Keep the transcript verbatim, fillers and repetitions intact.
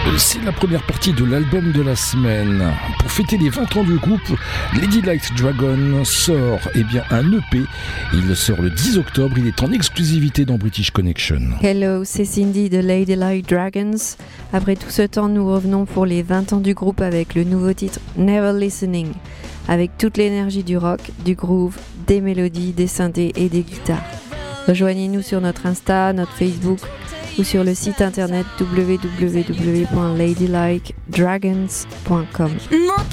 C'est la première partie de l'album de la semaine. Pour fêter les vingt ans du groupe, Ladylike Dragon sort eh bien, un E P. Il sort le dix octobre, il est en exclusivité dans British Connection. Hello, c'est Cindy de Ladylike Dragons. Après tout ce temps, nous revenons pour les vingt ans du groupe avec le nouveau titre Never Listening, avec toute l'énergie du rock, du groove, des mélodies, des synthés et des guitares. Rejoignez-nous sur notre Insta, notre Facebook ou sur le site internet w w w point ladylike dragons point com.